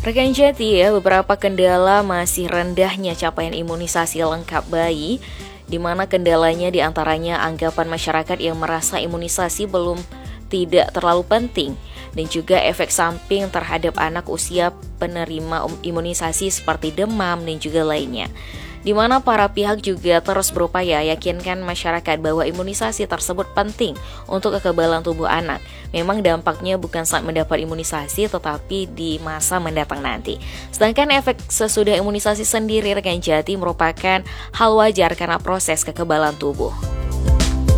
Rekan Jati ya, beberapa kendala masih rendahnya capaian imunisasi lengkap bayi, di mana kendalanya diantaranya anggapan masyarakat yang merasa imunisasi belum tidak terlalu penting, dan juga efek samping terhadap anak usia penerima imunisasi seperti demam dan juga lainnya. Di mana para pihak juga terus berupaya yakinkan masyarakat bahwa imunisasi tersebut penting untuk kekebalan tubuh anak. Memang dampaknya bukan saat mendapat imunisasi tetapi di masa mendatang nanti. Sedangkan efek sesudah imunisasi sendiri rekan Jati merupakan hal wajar karena proses kekebalan tubuh.